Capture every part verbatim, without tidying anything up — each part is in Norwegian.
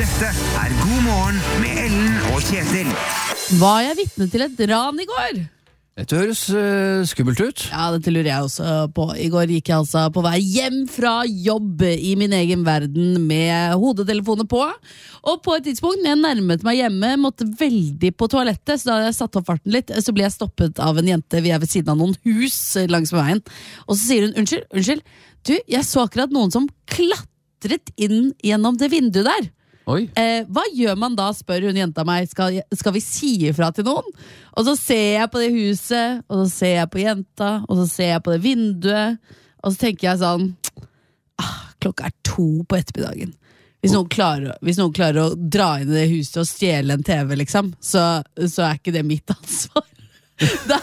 Dette er God morgen med Ellen og Kjetil. Var jeg vitne til et ran i går? Dette høres uh, skummelt ut. Ja, dette lurer jeg også på. I går gikk jeg altså på vei hjem fra jobb i min egen verden med hodetelefoner på. Og på et tidspunkt, når jeg nærmet meg hjemme, måtte veldig på toalettet, så da hadde jeg satt opp farten litt, så ble jeg stoppet av en jente. Vi er ved siden av noen hus langs med veien. Og så sier hun, unnskyld, unnskyld, du, jeg så akkurat noen som klatret inn gjennom det vinduet der. Oi. Eh, hva gjør man da, spør hun jenta meg. Skal, skal vi si ifra til noen? Og så ser jeg på det huset, og så ser jeg på jenta, og så ser jeg på det vinduet, og så tenker jeg sånn ah, klokka er to på ettermiddagen. Hvis noen, klarer, hvis noen klarer å dra inn i det huset og stjele en T V, liksom, så, så er ikke det mitt ansvar. Da,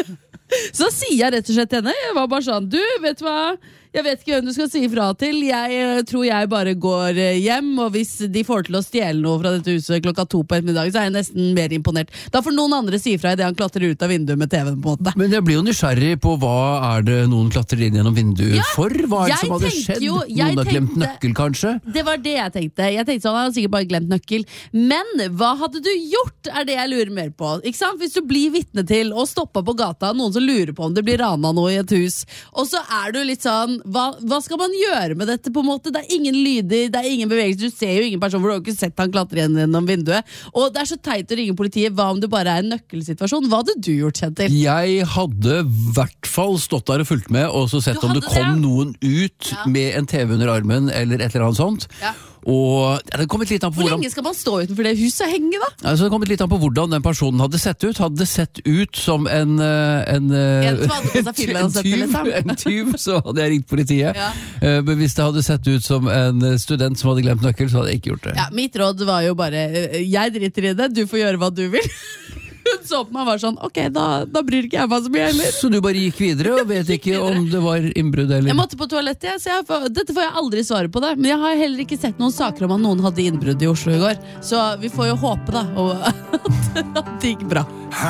så sier jeg rett og slett til henne, jeg var bare sånn, du, vet du hva? Jeg vet ikke hvem du skal si ifra til. Jeg tror jeg bare går hjem, og hvis de får til å stjele noe fra dette huset klokka to på ettermiddag, så er jeg nesten mer imponert. Da får noen andre si ifra i det han klatrer ut av vinduet med T V-en på en måte. Men jeg blir jo nysgjerrig på hva er det noen klatrer inn gjennom vinduet Ja, for? Hva er det jeg som hadde tenkte skjedd? jo- jeg noen har glemt tenkte- nøkkel, kanskje? Det var det jeg tenkte. Jeg tenkte sånn, han har sikkert bare glemt nøkkel. Men hva hadde du gjort, er det jeg lurer mer på. Ikke sant? Hvis du blir vitne til og stopper på gata, noen som lurer på om det blir rana noe i et hus, og så er du litt sånn, hva, hva skal man gjøre med dette på en måte? Det er ingen lyder, det er ingen bevegelse, du ser jo ingen person, for du har jo ikke sett han klatre igjen gjennom vinduet. Og det er så teit å ringe politiet. Hva om det bare er en nøkkelsituasjon? Hva hadde du gjort, Kjetil? Jeg hadde i hvert fall stått der og fulgt med, og så sett Du om det hadde kom det? noen ut Ja. med en T V under armen, eller et eller annet sånt. Ja. Og det kom litt an på Hvor hvordan... lenge skal man stå utenfor det huset og henge da? Altså, det kom litt an på hvordan den personen hadde sett ut. Hadde det sett ut som en eh, En, eh, En som hadde på seg filmen og sett det, tyv, liksom. en tyv, så hadde jeg ringt politiet. Ja. Eh, Men hvis det hadde sett ut som en student som hadde glemt nøkkel, så hadde jeg ikke gjort det. Ja, mitt råd var jo bare, eh, jeg driter i det, du får gjøre hva du vil. Hun så på meg og var sånn, ok, da, da bryr ikke jeg meg så mye heller. Så du bare gikk videre og vet ikke om det var innbrudd eller Jeg måtte på toalettet, jeg, så jeg, får- dette får jeg aldri svare på det. Men jeg har heller ikke sett noen saker om at noen hadde innbrudd i Oslo i går. Så vi får jo håpe da, og at det gikk bra.